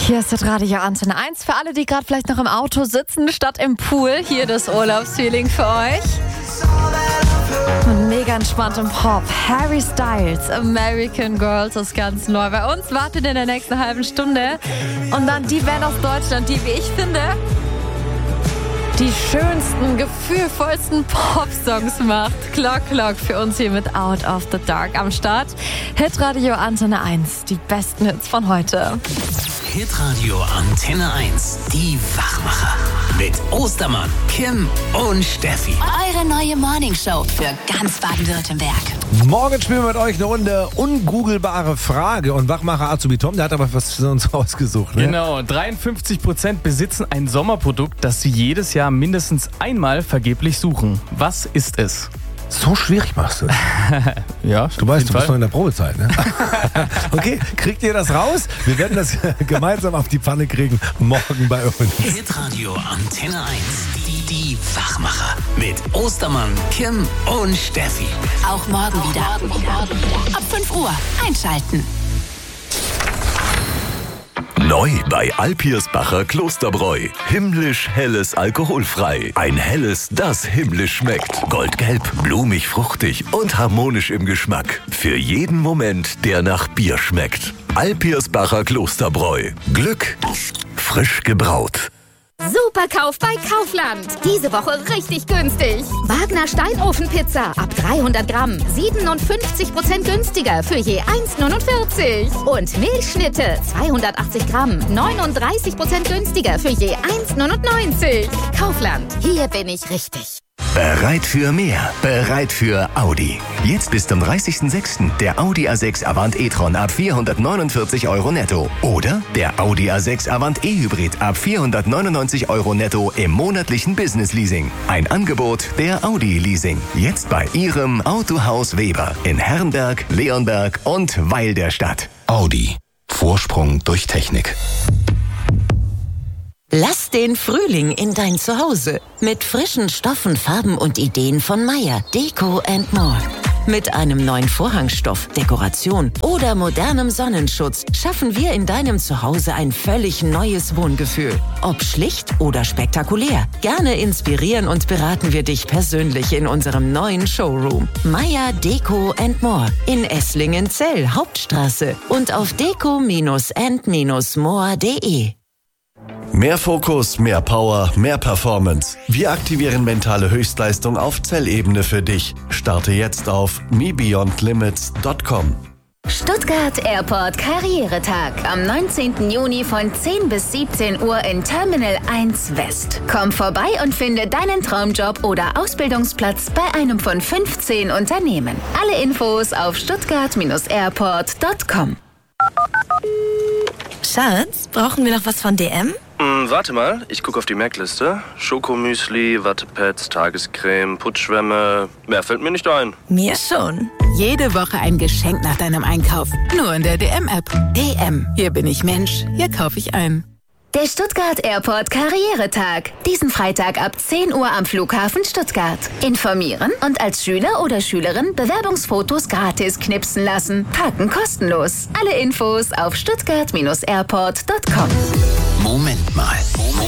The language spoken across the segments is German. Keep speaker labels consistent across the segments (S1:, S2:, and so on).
S1: Hier ist das Radio Antenne 1 für alle, die gerade vielleicht noch im Auto sitzen, statt im Pool. Hier das Urlaubsfeeling für euch. Und mega entspannt im Pop. Harry Styles, American Girls, ist ganz neu. Bei uns wartet in der nächsten halben Stunde. Und dann die Band aus Deutschland, die, wie ich finde, die schönsten, gefühlvollsten Pop-Songs macht. Clock für uns hier mit Out of the Dark am Start. Hitradio Antenne 1, die besten Hits von heute.
S2: Hitradio Antenne 1, die Wachmacher. Mit Ostermann, Kim und Steffi.
S3: Eure neue Morningshow für ganz Baden-Württemberg.
S4: Morgen spielen wir mit euch eine Runde ungoogelbare Frage. Und Wachmacher Azubi Tom, der hat aber was für uns rausgesucht. Ne?
S5: Genau, 53% besitzen ein Sommerprodukt, das sie jedes Jahr mindestens einmal vergeblich suchen. Was ist es?
S4: So schwierig machst du.
S5: Ja,
S4: Du weißt, du bist noch in der Probezeit, ne? Okay, kriegt ihr das raus? Wir werden das gemeinsam auf die Pfanne kriegen, morgen bei uns.
S2: Hitradio Antenne 1, die Wachmacher. Mit Ostermann, Kim und Steffi.
S3: Auch morgen wieder. Ab 5 Uhr einschalten.
S6: Neu bei Alpirsbacher Klosterbräu. Himmlisch helles alkoholfrei. Ein helles, das himmlisch schmeckt. Goldgelb, blumig, fruchtig und harmonisch im Geschmack. Für jeden Moment, der nach Bier schmeckt. Alpirsbacher Klosterbräu. Glück frisch gebraut.
S7: Superkauf bei Kaufland. Diese Woche richtig günstig. Wagner Steinofenpizza ab 300 Gramm. 57% günstiger für je 1,49. Und Milchschnitte 280 Gramm. 39% günstiger für je 1,99. Kaufland. Hier bin ich richtig.
S6: Bereit für mehr. Bereit für Audi. Jetzt bis zum 30.06. der Audi A6 Avant e-tron ab 449 € netto. Oder der Audi A6 Avant e-Hybrid ab 499 € netto im monatlichen Business-Leasing. Ein Angebot der Audi Leasing. Jetzt bei Ihrem Autohaus Weber in Herrenberg, Leonberg und Weil der Stadt. Audi. Vorsprung durch Technik.
S8: Lass den Frühling in dein Zuhause mit frischen Stoffen, Farben und Ideen von Meier, Deko & More. Mit einem neuen Vorhangstoff, Dekoration oder modernem Sonnenschutz schaffen wir in deinem Zuhause ein völlig neues Wohngefühl. Ob schlicht oder spektakulär, gerne inspirieren und beraten wir dich persönlich in unserem neuen Showroom. Meier, Deko & More in Esslingen-Zell, Hauptstraße und auf deko-and-more.de.
S9: Mehr Fokus, mehr Power, mehr Performance. Wir aktivieren mentale Höchstleistung auf Zellebene für dich. Starte jetzt auf mebeyondlimits.com.
S7: Stuttgart Airport Karrieretag am 19. Juni von 10 bis 17 Uhr in Terminal 1 West. Komm vorbei und finde deinen Traumjob oder Ausbildungsplatz bei einem von 15 Unternehmen. Alle Infos auf stuttgart-airport.com.
S10: Schatz, brauchen wir noch was von DM?
S11: Warte mal, ich gucke auf die Merkliste. Schokomüsli, Wattepads, Tagescreme, Putzschwämme. Mehr fällt mir nicht ein.
S10: Mir schon.
S12: Jede Woche ein Geschenk nach deinem Einkauf. Nur in der DM-App. DM. Hier bin ich Mensch. Hier kaufe ich ein.
S7: Der Stuttgart Airport Karrieretag. Diesen Freitag ab 10 Uhr am Flughafen Stuttgart. Informieren und als Schüler oder Schülerin Bewerbungsfotos gratis knipsen lassen. Parken kostenlos. Alle Infos auf stuttgart-airport.com.
S2: Moment mal.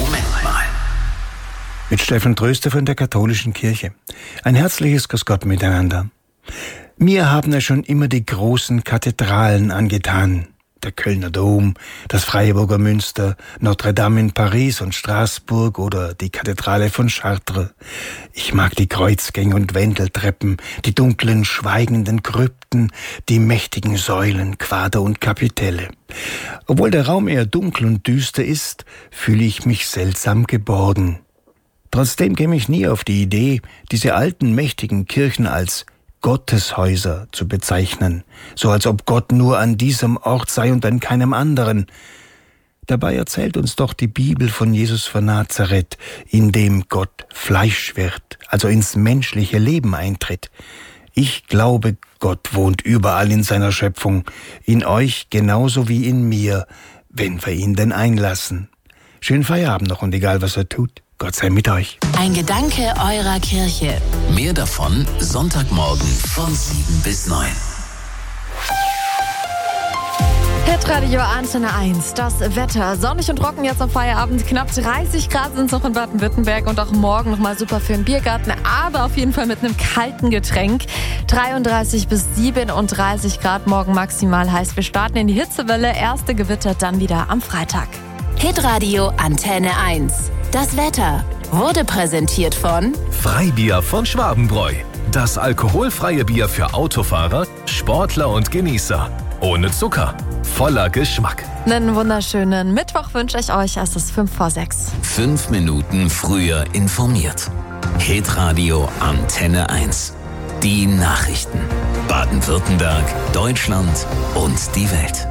S13: Mit Steffen Tröster von der Katholischen Kirche. Ein herzliches Grüß Gott miteinander. Mir haben ja schon immer die großen Kathedralen angetan. Der Kölner Dom, das Freiburger Münster, Notre Dame in Paris und Straßburg oder die Kathedrale von Chartres. Ich mag die Kreuzgänge und Wendeltreppen, die dunklen, schweigenden Krypten, die mächtigen Säulen, Quader und Kapitelle. Obwohl der Raum eher dunkel und düster ist, fühle ich mich seltsam geborgen. Trotzdem käme ich nie auf die Idee, diese alten, mächtigen Kirchen als Gotteshäuser zu bezeichnen, so als ob Gott nur an diesem Ort sei und an keinem anderen. Dabei erzählt uns doch die Bibel von Jesus von Nazareth, in dem Gott Fleisch wird, also ins menschliche Leben eintritt. Ich glaube, Gott wohnt überall in seiner Schöpfung, in euch genauso wie in mir, wenn wir ihn denn einlassen. Schönen Feierabend noch und egal was er tut, Gott sei mit euch.
S3: Ein Gedanke eurer Kirche.
S2: Mehr davon Sonntagmorgen von 7 bis 9.
S1: Hitradio Antenne 1, das Wetter. Sonnig und trocken jetzt am Feierabend. Knapp 30 Grad sind es noch in Baden-Württemberg und auch morgen nochmal super für den Biergarten, aber auf jeden Fall mit einem kalten Getränk. 33 bis 37 Grad morgen maximal, heißt wir starten in die Hitzewelle. Erste Gewitter dann wieder am Freitag.
S3: Hitradio Antenne 1. Das Wetter wurde präsentiert von
S14: Freibier von Schwabenbräu. Das alkoholfreie Bier für Autofahrer, Sportler und Genießer. Ohne Zucker, voller Geschmack.
S1: Einen wunderschönen Mittwoch wünsche ich euch. Es ist 5:06.
S2: 5 Minuten früher informiert. Hitradio Antenne 1. Die Nachrichten. Baden-Württemberg, Deutschland und die Welt.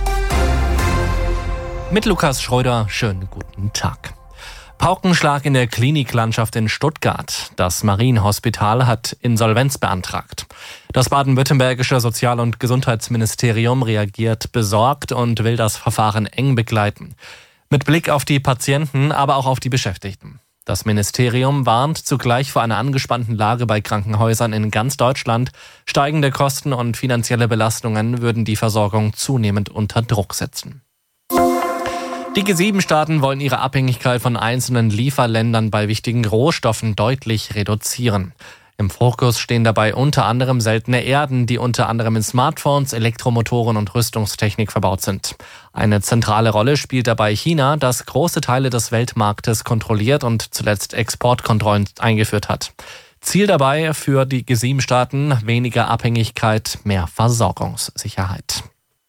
S15: Mit Lukas Schröder, schönen guten Tag. Paukenschlag in der Kliniklandschaft in Stuttgart. Das Marienhospital hat Insolvenz beantragt. Das baden-württembergische Sozial- und Gesundheitsministerium reagiert besorgt und will das Verfahren eng begleiten. Mit Blick auf die Patienten, aber auch auf die Beschäftigten. Das Ministerium warnt zugleich vor einer angespannten Lage bei Krankenhäusern in ganz Deutschland. Steigende Kosten und finanzielle Belastungen würden die Versorgung zunehmend unter Druck setzen. Die G7-Staaten wollen ihre Abhängigkeit von einzelnen Lieferländern bei wichtigen Rohstoffen deutlich reduzieren. Im Fokus stehen dabei unter anderem seltene Erden, die unter anderem in Smartphones, Elektromotoren und Rüstungstechnik verbaut sind. Eine zentrale Rolle spielt dabei China, das große Teile des Weltmarktes kontrolliert und zuletzt Exportkontrollen eingeführt hat. Ziel dabei für die G7-Staaten: weniger Abhängigkeit, mehr Versorgungssicherheit.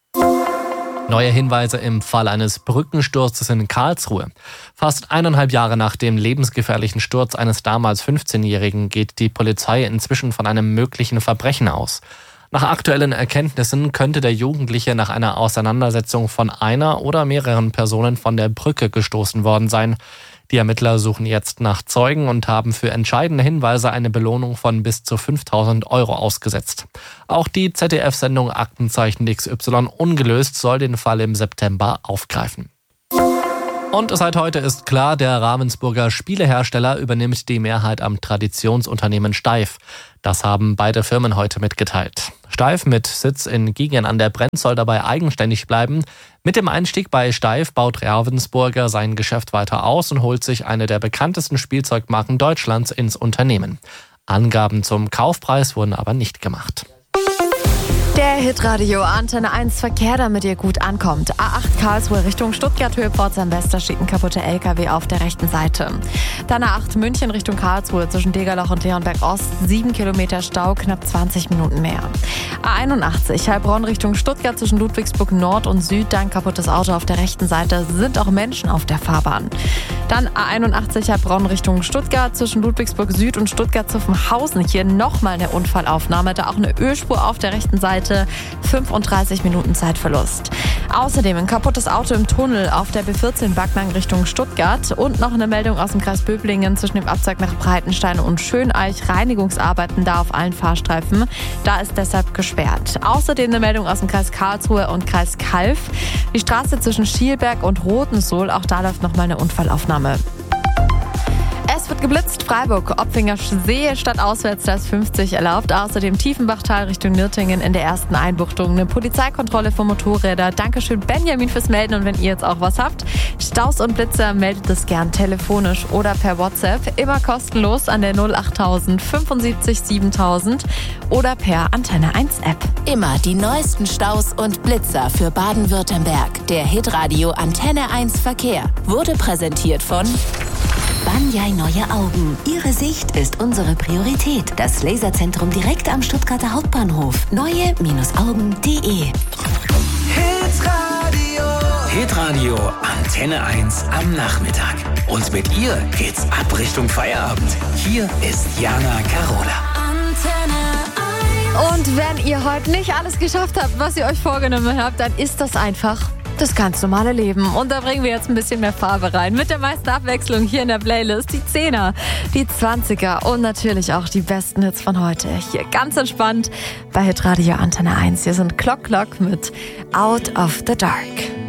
S15: Neue Hinweise im Fall eines Brückensturzes in Karlsruhe. Fast 1,5 Jahre nach dem lebensgefährlichen Sturz eines damals 15-Jährigen geht die Polizei inzwischen von einem möglichen Verbrechen aus. Nach aktuellen Erkenntnissen könnte der Jugendliche nach einer Auseinandersetzung von einer oder mehreren Personen von der Brücke gestoßen worden sein. Die Ermittler suchen jetzt nach Zeugen und haben für entscheidende Hinweise eine Belohnung von bis zu 5.000 € ausgesetzt. Auch die ZDF-Sendung Aktenzeichen XY ungelöst soll den Fall im September aufgreifen. Und seit heute ist klar, der Ravensburger Spielehersteller übernimmt die Mehrheit am Traditionsunternehmen Steiff. Das haben beide Firmen heute mitgeteilt. Steiff mit Sitz in Giegen an der Brenz soll dabei eigenständig bleiben. Mit dem Einstieg bei Steiff baut Ravensburger sein Geschäft weiter aus und holt sich eine der bekanntesten Spielzeugmarken Deutschlands ins Unternehmen. Angaben zum Kaufpreis wurden aber nicht gemacht.
S1: Der Hitradio Antenne 1 Verkehr, damit ihr gut ankommt. A8 Karlsruhe Richtung Stuttgart, Höhe Pforzheim-West, da steht ein kaputter LKW auf der rechten Seite. Dann A8 München Richtung Karlsruhe zwischen Degerloch und Leonberg Ost, 7 Kilometer Stau, knapp 20 Minuten mehr. A81 Heilbronn Richtung Stuttgart zwischen Ludwigsburg Nord und Süd, da ein kaputtes Auto auf der rechten Seite, sind auch Menschen auf der Fahrbahn. Dann A81 Heilbronn Richtung Stuttgart zwischen Ludwigsburg Süd und Stuttgart-Zuffenhausen, hier nochmal eine Unfallaufnahme, da auch eine Ölspur auf der rechten Seite. 35 Minuten Zeitverlust. Außerdem ein kaputtes Auto im Tunnel auf der B14 Backnang Richtung Stuttgart und noch eine Meldung aus dem Kreis Böblingen zwischen dem Abzweig nach Breitenstein und Schöneich. Reinigungsarbeiten da auf allen Fahrstreifen. Da ist deshalb gesperrt. Außerdem eine Meldung aus dem Kreis Karlsruhe und Kreis Calw. Die Straße zwischen Schielberg und Rotensohl, auch da läuft nochmal eine Unfallaufnahme. Es wird geblitzt. Freiburg, Opfinger See, statt auswärts, da ist 50 erlaubt. Außerdem Tiefenbachtal Richtung Nürtingen in der ersten Einbuchtung. Eine Polizeikontrolle für Motorräder. Dankeschön, Benjamin, fürs Melden. Und wenn ihr jetzt auch was habt, Staus und Blitzer, meldet es gern telefonisch oder per WhatsApp. Immer kostenlos an der 08000 75 7000 oder per Antenne 1 App.
S3: Immer die neuesten Staus und Blitzer für Baden-Württemberg. Der Hitradio Antenne 1 Verkehr wurde präsentiert von
S16: Banyai Neue Augen. Ihre Sicht ist unsere Priorität. Das Laserzentrum direkt am Stuttgarter Hauptbahnhof. Neue-Augen.de.
S2: Hitradio Antenne 1 am Nachmittag. Und mit ihr geht's ab Richtung Feierabend. Hier ist Jana Carola.
S1: Und wenn ihr heute nicht alles geschafft habt, was ihr euch vorgenommen habt, dann ist das einfach das ganz normale Leben. Und da bringen wir jetzt ein bisschen mehr Farbe rein. Mit der meisten Abwechslung hier in der Playlist. Die 10er, die 20er und natürlich auch die besten Hits von heute. Hier ganz entspannt bei Hitradio Antenne 1. Hier sind Clock Clock mit Out of the Dark.